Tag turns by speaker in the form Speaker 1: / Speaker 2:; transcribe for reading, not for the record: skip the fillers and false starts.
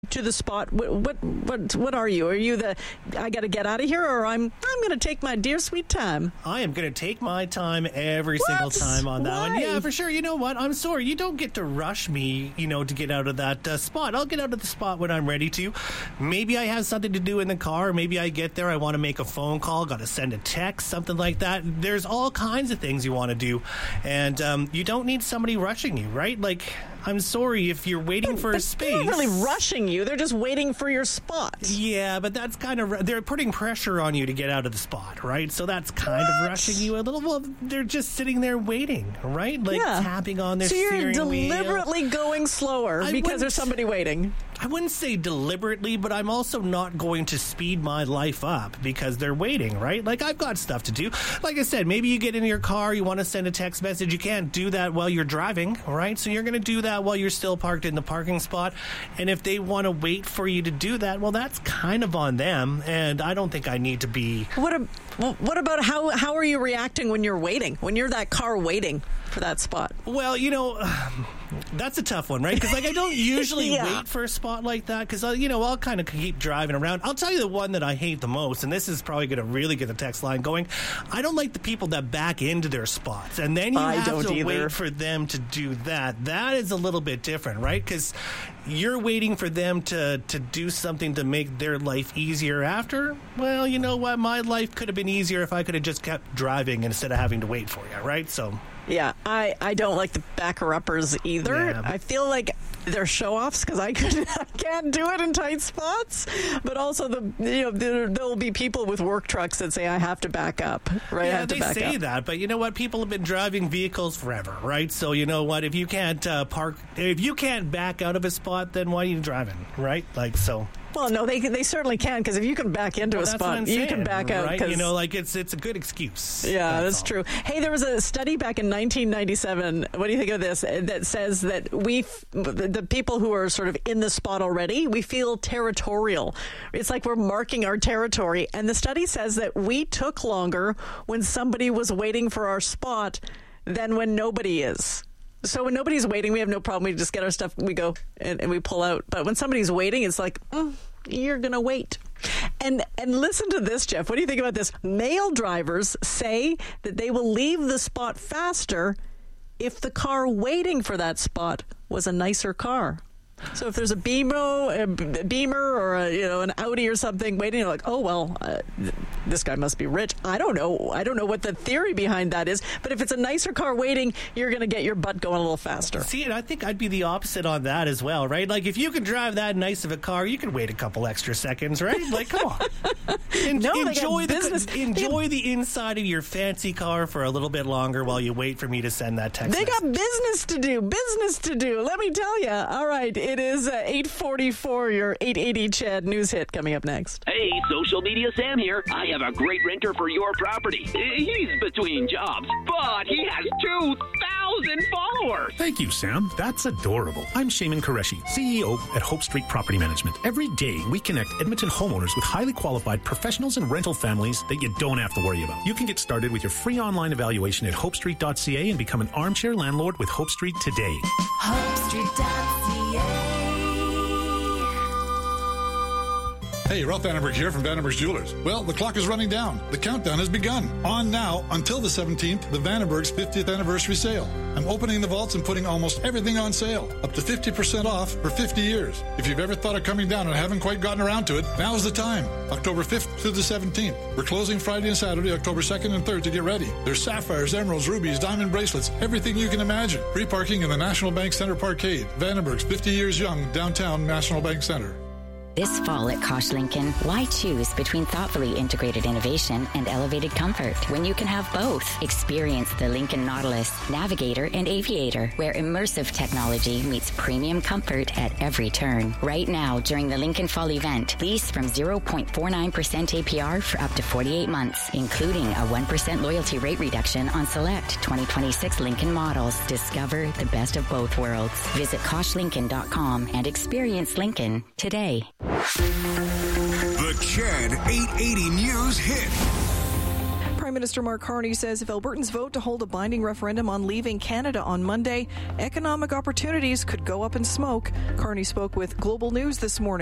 Speaker 1: to the spot. What are you? Are you the I got to get out of here, or I'm going to take my dear sweet time?
Speaker 2: I am going to take my time every single time on that one. Yeah, for sure. You know what? I'm sorry. You don't get to rush me, to get out of that spot. I'll get out of the spot when I'm ready to. Maybe I have something to do in the car. Maybe I get there. I want to make a phone call. Got to send a text, something like that. There's all kinds of things you want to do, and you don't need somebody rushing you, right? Like, I'm sorry if you're waiting for a space.
Speaker 1: They're not really rushing you. They're just waiting for your spot.
Speaker 2: Yeah, but that's kind of... They're putting pressure on you to get out of the spot, right? So that's kind of rushing you a little. Well, they're just sitting there waiting, right? Like tapping on their steering wheel.
Speaker 1: So you're deliberately going slower because there's somebody waiting.
Speaker 2: I wouldn't say deliberately, but I'm also not going to speed my life up because they're waiting, right? Like, I've got stuff to do. Like I said, maybe you get in your car, you want to send a text message. You can't do that while you're driving, right? So you're going to do that while you're still parked in the parking spot. And if they want to wait for you to do that, well, that's kind of on them. And I don't think I need to be...
Speaker 1: What about how are you reacting when you're waiting? When you're that car waiting for that spot?
Speaker 2: Well, that's a tough one, right? Because I don't usually wait for a spot like that because, I'll kind of keep driving around. I'll tell you the one that I hate the most, and this is probably going to really get the text line going. I don't like the people that back into their spots, and then you have to wait for them to do that. That is a little bit different, right? Because you're waiting for them to do something to make their life easier after. Well, you know what? My life could have been easier if I could have just kept driving instead of having to wait for you, right? So...
Speaker 1: Yeah, I don't like the backer-uppers either. Yeah, I feel like they're show-offs because I can't do it in tight spots. But also, there will be people with work trucks that say I have to back up, right?
Speaker 2: Yeah, they say that, but you know what? People have been driving vehicles forever, right? So you know what? If you can't if you can't back out of a spot, then why are you driving, right? Like so.
Speaker 1: Well, no, they certainly can, because if you can back into a spot, you can back out.
Speaker 2: Right? It's a good excuse.
Speaker 1: Yeah, that's true. Hey, there was a study back in 1997. What do you think of this? That says that the people who are sort of in the spot already, we feel territorial. It's like we're marking our territory. And the study says that we took longer when somebody was waiting for our spot than when nobody is. So when nobody's waiting, we have no problem. We just get our stuff, we go, and we pull out. But when somebody's waiting, it's like, you're going to wait. And listen to this, Jeff. What do you think about this? Male drivers say that they will leave the spot faster if the car waiting for that spot was a nicer car. So if there's a Beamer or an Audi or something waiting, you're like, oh, well, this guy must be rich. I don't know what the theory behind that is. But if it's a nicer car waiting, you're going to get your butt going a little faster.
Speaker 2: See, and I think I'd be the opposite on that as well, right? Like, if you can drive that nice of a car, you can wait a couple extra seconds, right? Like, come on. Enjoy the inside of your fancy car for a little bit longer while you wait for me to send that text.
Speaker 1: They got business to do. Let me tell you. All right. It is 8:44, your 880 Chad News Hit coming up next.
Speaker 3: Hey, Social Media Sam here. I have a great renter for your property. He's between jobs, but he has 2,000 followers.
Speaker 4: Thank you, Sam. That's adorable. I'm Shaman Qureshi, CEO at Hope Street Property Management. Every day, we connect Edmonton homeowners with highly qualified professionals and rental families that you don't have to worry about. You can get started with your free online evaluation at hopestreet.ca and become an armchair landlord with Hope Street today.
Speaker 5: HopeStreet.ca.
Speaker 6: Hey, Ralph Vandenberg here from Vandenberg's Jewelers. Well, the clock is running down. The countdown has begun. On now until the 17th, the Vandenberg's 50th anniversary sale. I'm opening the vaults and putting almost everything on sale, up to 50% off for 50 years. If you've ever thought of coming down and haven't quite gotten around to it, now's the time. October 5th through the 17th. We're closing Friday and Saturday, October 2nd and 3rd to get ready. There's sapphires, emeralds, rubies, diamond bracelets, everything you can imagine. Free parking in the National Bank Center Parkade. Vandenberg's 50 years young, downtown National Bank Center.
Speaker 7: This fall at Kosh Lincoln, why choose between thoughtfully integrated innovation and elevated comfort when you can have both? Experience the Lincoln Nautilus, Navigator, and Aviator, where immersive technology meets premium comfort at every turn. Right now, during the Lincoln Fall event, lease from 0.49% APR for up to 48 months, including a 1% loyalty rate reduction on select 2026 Lincoln models. Discover the best of both worlds. Visit KoshLincoln.com and experience Lincoln today.
Speaker 5: The Chad 880 News Hit. Prime Minister Mark Carney says if Albertans vote to hold a binding referendum on leaving Canada on Monday, economic opportunities could go up in smoke. Carney spoke with Global News this morning.